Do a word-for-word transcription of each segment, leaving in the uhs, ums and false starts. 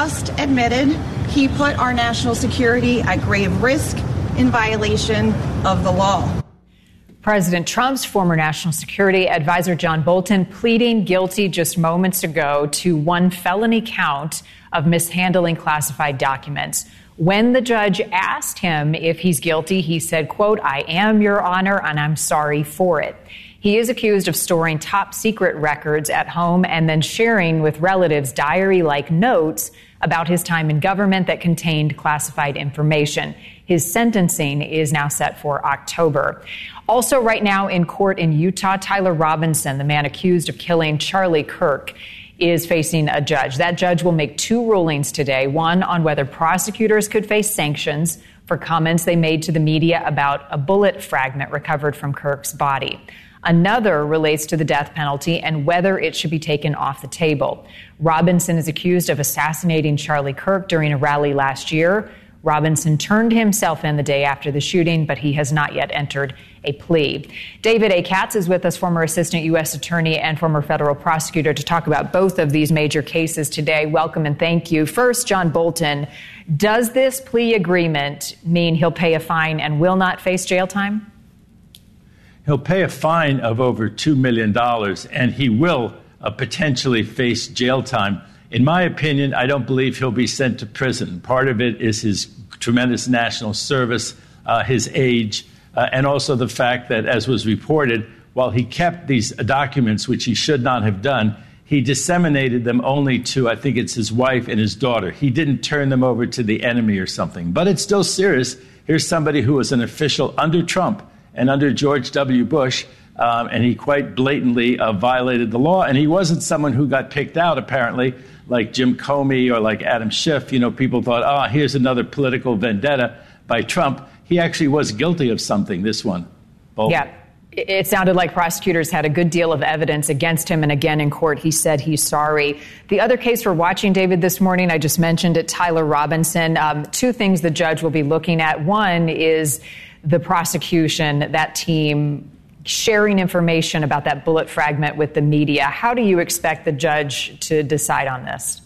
just admitted he put our national security at grave risk in violation of the law. President Trump's former national security advisor John Bolton pleading guilty just moments ago to one felony count of mishandling classified documents. When the judge asked him if he's guilty, he said, quote, "I am, Your Honor, and I'm sorry for it." He is accused of storing top secret records at home and then sharing with relatives diary-like notes about his time in government that contained classified information. His sentencing is now set for October. Also right now in court in Utah, Tyler Robinson, the man accused of killing Charlie Kirk, is facing a judge. That judge will make two rulings today, one on whether prosecutors could face sanctions for comments they made to the media about a bullet fragment recovered from Kirk's body. Another relates to the death penalty and whether it should be taken off the table. Robinson is accused of assassinating Charlie Kirk during a rally last year. Robinson turned himself in the day after the shooting, but he has not yet entered a plea. David A. Katz is with us, former assistant U S attorney and former federal prosecutor, to talk about both of these major cases today. Welcome and thank you. First, John Bolton, does this plea agreement mean he'll pay a fine and will not face jail time? He'll pay a fine of over two million dollars, and he will uh, potentially face jail time. In my opinion, I don't believe he'll be sent to prison. Part of it is his tremendous national service, uh, his age, uh, and also the fact that, as was reported, while he kept these documents, which he should not have done, he disseminated them only to, I think it's his wife and his daughter. He didn't turn them over to the enemy or something. But it's still serious. Here's somebody who was an official under Trump and under George W. Bush, um, and he quite blatantly uh, violated the law. And he wasn't someone who got picked out, apparently, like Jim Comey or like Adam Schiff. You know, people thought, ah, oh, here's another political vendetta by Trump. He actually was guilty of something, this one. Bolton. Yeah. It sounded like prosecutors had a good deal of evidence against him. And again, in court, he said he's sorry. The other case we're watching, David, this morning, I just mentioned it, Tyler Robinson. Um, two things the judge will be looking at. One is the prosecution, that team sharing information about that bullet fragment with the media. How do you expect the judge to decide on this?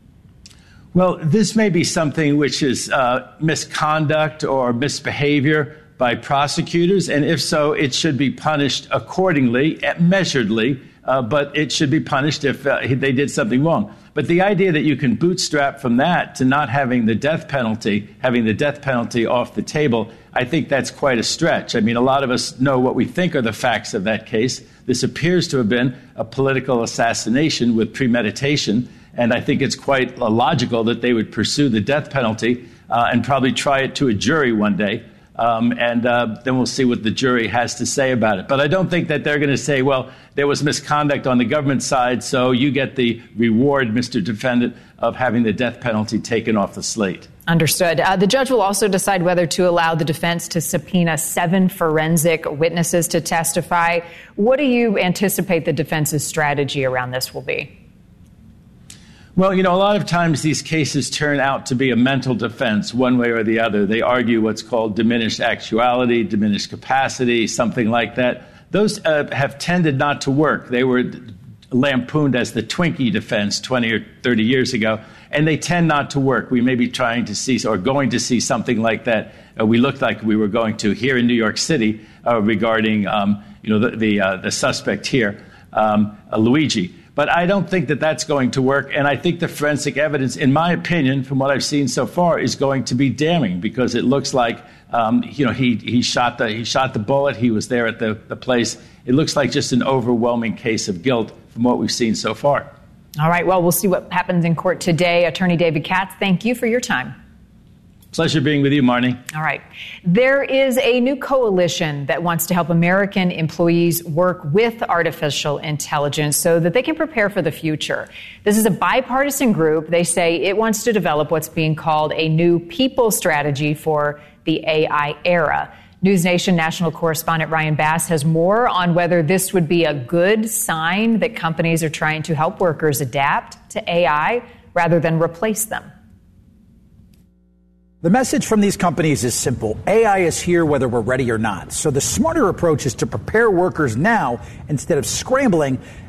Well, this may be something which is uh, misconduct or misbehavior by prosecutors, and if so, it should be punished accordingly, measuredly, uh, but it should be punished if uh, they did something wrong. But the idea that you can bootstrap from that to not having the death penalty, having the death penalty off the table, I think that's quite a stretch. I mean, a lot of us know what we think are the facts of that case. This appears to have been a political assassination with premeditation, and I think it's quite logical that they would pursue the death penalty uh, and probably try it to a jury one day. Um, and uh, then we'll see what the jury has to say about it. But I don't think that they're going to say, well, there was misconduct on the government side, so you get the reward, Mister Defendant, of having the death penalty taken off the slate. Understood. Uh, the judge will also decide whether to allow the defense to subpoena seven forensic witnesses to testify. What do you anticipate the defense's strategy around this will be? Well, you know, a lot of times these cases turn out to be a mental defense one way or the other. They argue what's called diminished actuality, diminished capacity, something like that. Those uh, have tended not to work. They were lampooned as the Twinkie defense twenty or thirty years ago, and they tend not to work. We may be trying to see or going to see something like that. Uh, we looked like we were going to here in New York City uh, regarding, um, you know, the the, uh, the suspect here, um, uh, Luigi. But I don't think that that's going to work. And I think the forensic evidence, in my opinion, from what I've seen so far, is going to be damning because it looks like, um, you know, he he shot the he shot the bullet. He was there at the, the place. It looks like just an overwhelming case of guilt from what we've seen so far. All right. Well, we'll see what happens in court today. Attorney David Katz, thank you for your time. Pleasure being with you, Marnie. All right. There is a new coalition that wants to help American employees work with artificial intelligence so that they can prepare for the future. This is a bipartisan group. They say it wants to develop what's being called a new people strategy for the A I era. NewsNation national correspondent Ryan Bass has more on whether this would be a good sign that companies are trying to help workers adapt to A I rather than replace them. The message from these companies is simple. A I is here whether we're ready or not. So the smarter approach is to prepare workers now instead of scrambling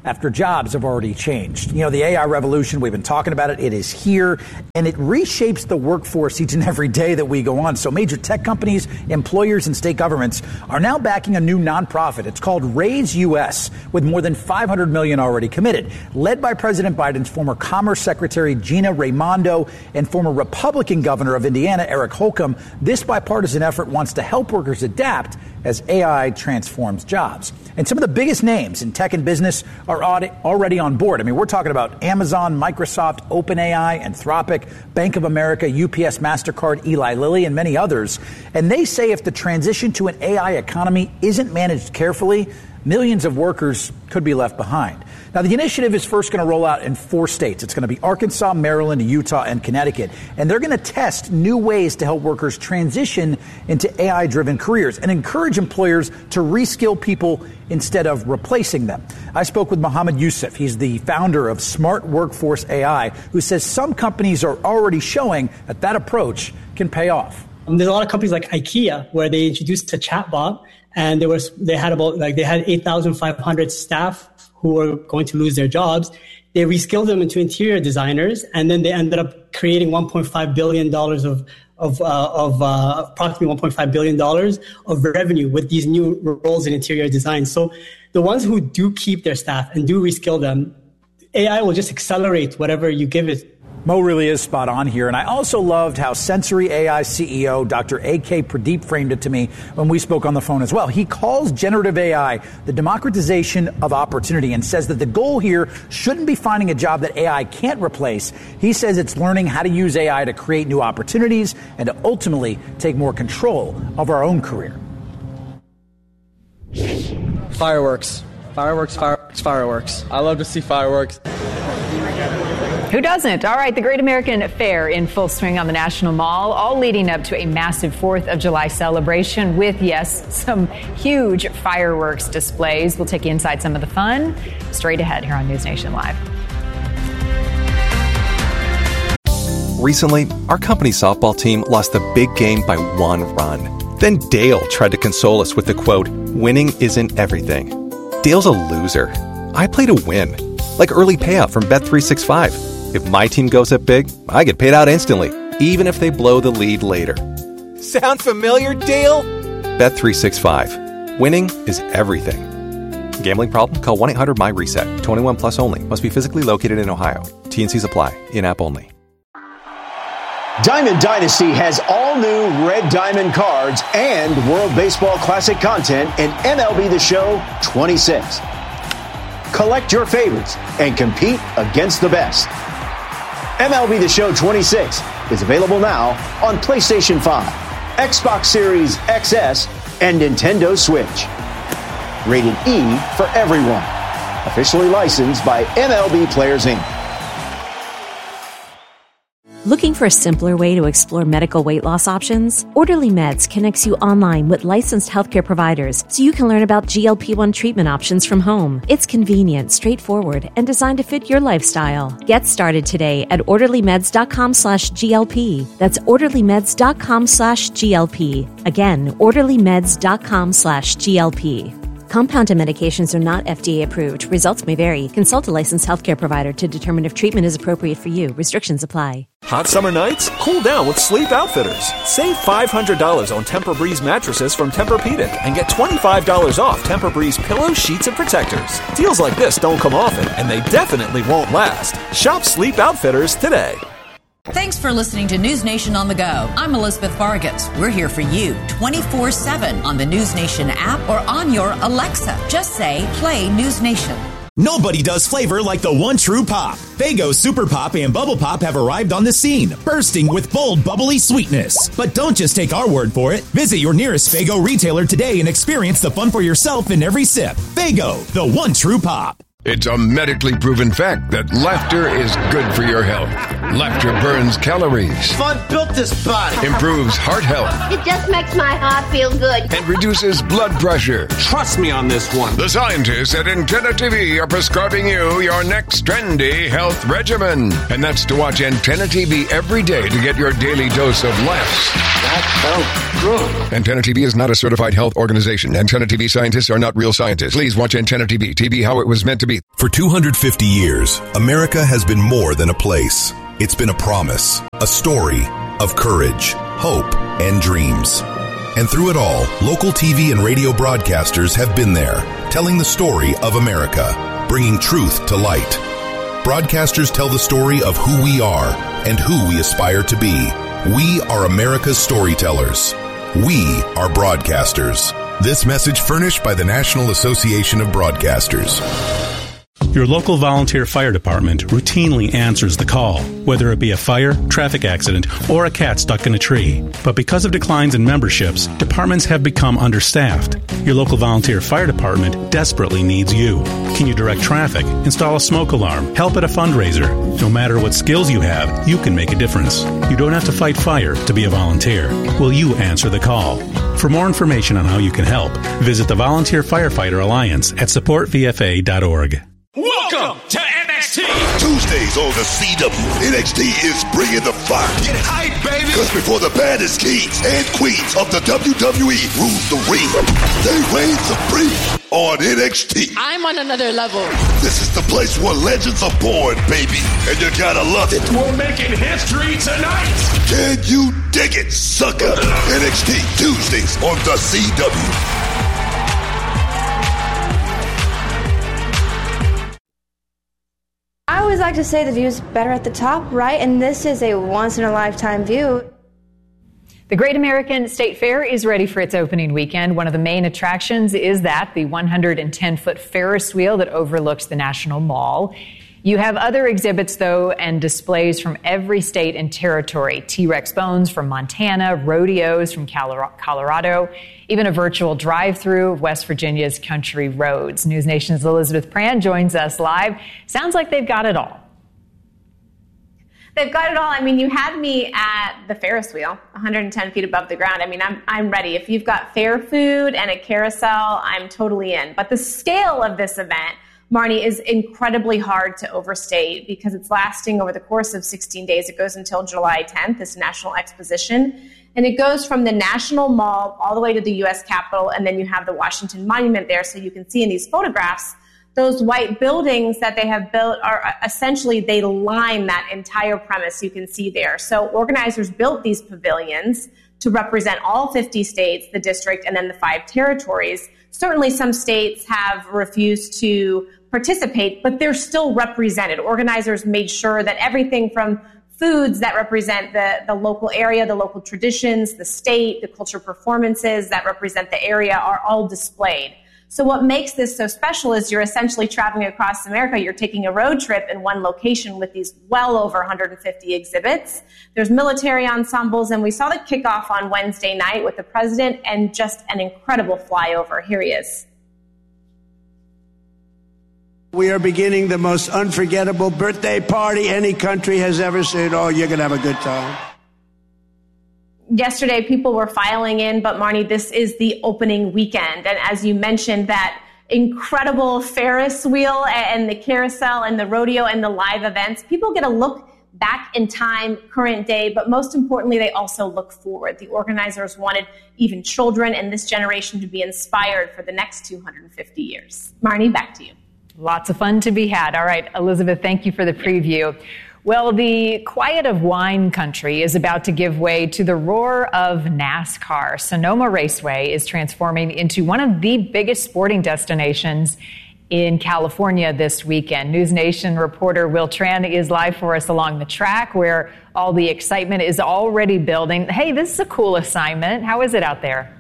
after jobs have already changed. You know, the A I revolution, we've been talking about it. It is here, and it reshapes the workforce each and every day that we go on. So major tech companies, employers, and state governments are now backing a new nonprofit. It's called Raise U S, with more than five hundred million dollars already committed. Led by President Biden's former Commerce Secretary Gina Raimondo and former Republican Governor of Indiana, Eric Holcomb, this bipartisan effort wants to help workers adapt as A I transforms jobs. And some of the biggest names in tech and business are already on board. I mean, we're talking about Amazon, Microsoft, OpenAI, Anthropic, Bank of America, U P S, MasterCard, Eli Lilly, and many others. And they say if the transition to an A I economy isn't managed carefully, millions of workers could be left behind. Now, the initiative is first going to roll out in four states. It's going to be Arkansas, Maryland, Utah, and Connecticut. And they're going to test new ways to help workers transition into A I-driven careers and encourage employers to reskill people instead of replacing them. I spoke with Mohammed Yusuf. He's the founder of Smart Workforce A I, who says some companies are already showing that that approach can pay off. Um, there's a lot of companies like IKEA where they introduced a chatbot, and there was they had about like they had eight thousand five hundred staff who were going to lose their jobs. They reskilled them into interior designers, and then they ended up creating one point five billion dollars of of uh, of uh, approximately one point five billion dollars of revenue with these new roles in interior design. So the ones who do keep their staff and do reskill them, A I will just accelerate whatever you give it. Mo really is spot on here. And I also loved how Sensory A I C E O Doctor A K Pradeep framed it to me when we spoke on the phone as well. He calls generative A I the democratization of opportunity and says that the goal here shouldn't be finding a job that A I can't replace. He says it's learning how to use A I to create new opportunities and to ultimately take more control of our own career. Fireworks. Fireworks, fireworks, fireworks. I love to see fireworks. Who doesn't? All right, the Great American Fair in full swing on the National Mall, all leading up to a massive fourth of July celebration with, yes, some huge fireworks displays. We'll take you inside some of the fun straight ahead here on News Nation Live. Recently, our company softball team lost the big game by one run. Then Dale tried to console us with the quote, "Winning isn't everything." Dale's a loser. I play to win, like early payout from Bet three sixty-five. If my team goes up big, I get paid out instantly, even if they blow the lead later. Sound familiar, Dale? Bet three sixty-five. Winning is everything. Gambling problem? Call one eight hundred M Y reset. twenty-one plus only. Must be physically located in Ohio. T and C's apply. In-app only. Diamond Dynasty has all new Red Diamond cards and World Baseball Classic content in M L B The Show twenty-six. Collect your favorites and compete against the best. M L B The Show twenty-six is available now on PlayStation five, Xbox Series X S, and Nintendo Switch. Rated E for everyone. Officially licensed by M L B Players Incorporated. Looking for a simpler way to explore medical weight loss options? Orderly Meds connects you online with licensed healthcare providers so you can learn about G L P one treatment options from home. It's convenient, straightforward, and designed to fit your lifestyle. Get started today at orderlymeds.com slash GLP. That's orderlymeds.com slash GLP. Again, orderlymeds.com slash GLP. Compounded medications are not F D A approved. Results may vary. Consult a licensed healthcare provider to determine if treatment is appropriate for you. Restrictions apply. Hot summer nights? Cool down with Sleep Outfitters. Save five hundred dollars on Tempur-Breeze mattresses from Tempur-Pedic and get twenty-five dollars off Tempur-Breeze pillows, sheets, and protectors. Deals like this don't come often, and they definitely won't last. Shop Sleep Outfitters today. Thanks for listening to News Nation on the Go. I'm Elizabeth Vargas. We're here for you twenty-four seven on the News Nation app or on your Alexa. Just say, play News Nation. Nobody does flavor like the one true pop. Faygo Super Pop and Bubble Pop have arrived on the scene, bursting with bold, bubbly sweetness. But don't just take our word for it. Visit your nearest Faygo retailer today and experience the fun for yourself in every sip. Faygo, the one true pop. It's a medically proven fact that laughter is good for your health. Laughter burns calories. Fun built this body. Improves heart health. It just makes my heart feel good. And reduces blood pressure. Trust me on this one. The scientists at Antenna T V are prescribing you your next trendy health regimen. And that's to watch Antenna T V every day to get your daily dose of laughs. That felt good. Antenna T V is not a certified health organization. Antenna T V scientists are not real scientists. Please watch Antenna T V. T V how it was meant to be. For two hundred fifty years, America has been more than a place. It's been a promise, a story of courage, hope, and dreams. And through it all, local T V and radio broadcasters have been there, telling the story of America, bringing truth to light. Broadcasters tell the story of who we are and who we aspire to be. We are America's storytellers. We are broadcasters. This message furnished by the National Association of Broadcasters. Your local volunteer fire department routinely answers the call, whether it be a fire, traffic accident, or a cat stuck in a tree. But because of declines in memberships, departments have become understaffed. Your local volunteer fire department desperately needs you. Can you direct traffic, install a smoke alarm, help at a fundraiser? No matter what skills you have, you can make a difference. You don't have to fight fire to be a volunteer. Will you answer the call? For more information on how you can help, visit the Volunteer Firefighter Alliance at support v f a dot org. Welcome to N X T. Tuesdays on the C W. N X T is bringing the fire. Get hype, baby. Because before the baddest kings and queens of the W W E rule the ring, they reign supreme on N X T. I'm on another level. This is the place where legends are born, baby. And you gotta love it. We're making history tonight. Can you dig it, sucker? N X T, Tuesdays on the C W. I always like to say the view's better at the top, right? And this is a once-in-a-lifetime view. The Great American State Fair is ready for its opening weekend. One of the main attractions is that, the one hundred ten foot Ferris wheel that overlooks the National Mall. You have other exhibits, though, and displays from every state and territory. T-Rex bones from Montana, rodeos from Colorado, even a virtual drive-through of West Virginia's country roads. News Nation's Elizabeth Pran joins us live. Sounds like they've got it all. They've got it all. I mean, you had me at the Ferris wheel, one hundred ten feet above the ground. I mean, I'm I'm ready. If you've got fair food and a carousel, I'm totally in. But the scale of this event, Marnie, is incredibly hard to overstate because it's lasting over the course of sixteen days. It goes until July tenth, this National Exposition. And it goes from the National Mall all the way to the U S Capitol, and then you have the Washington Monument there. So you can see in these photographs, those white buildings that they have built are essentially, they line that entire premise you can see there. So organizers built these pavilions to represent all fifty states, the district, and then the five territories. Certainly some states have refused to participate, but they're still represented. Organizers made sure that everything from foods that represent the, the local area, the local traditions, the state, the cultural performances that represent the area are all displayed. So what makes this so special is you're essentially traveling across America. You're taking a road trip in one location with these well over one hundred fifty exhibits. There's military ensembles, and we saw the kickoff on Wednesday night with the president and just an incredible flyover. Here he is. We are beginning the most unforgettable birthday party any country has ever seen. Oh, you're going to have a good time. Yesterday, people were filing in, but Marnie, this is the opening weekend. And as you mentioned, that incredible Ferris wheel and the carousel and the rodeo and the live events, people get a look back in time, current day, but most importantly, they also look forward. The organizers wanted even children and this generation to be inspired for the next two hundred fifty years. Marnie, back to you. Lots of fun to be had. All right, Elizabeth, thank you for the preview. Well, the quiet of wine country is about to give way to the roar of NASCAR. Sonoma Raceway is transforming into one of the biggest sporting destinations in California this weekend. News Nation reporter Will Tran is live for us along the track where all the excitement is already building. Hey, this is a cool assignment. How is it out there?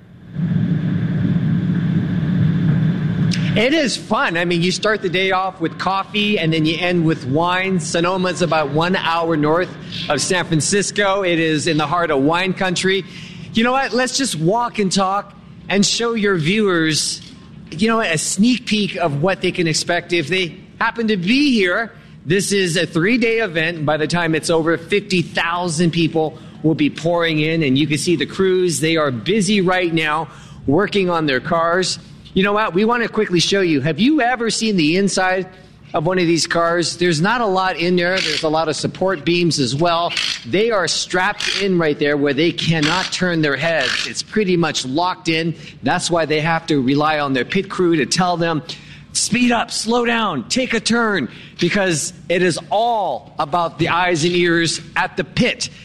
It is fun. I mean, you start the day off with coffee and then you end with wine. Sonoma's about one hour north of San Francisco. It is in the heart of wine country. You know what? Let's just walk and talk and show your viewers, you know, a sneak peek of what they can expect if they happen to be here This is a three-day event. By the time it's over, fifty thousand people will be pouring in, and you can see the crews. They are busy right now working on their cars. You know what? We want to quickly show you. Have you ever seen the inside of one of these cars? There's not a lot in there. There's a lot of support beams as well. They are strapped in right there where they cannot turn their heads. It's pretty much locked in. That's why they have to rely on their pit crew to tell them, speed up, slow down, take a turn, because it is all about the eyes and ears at the pit.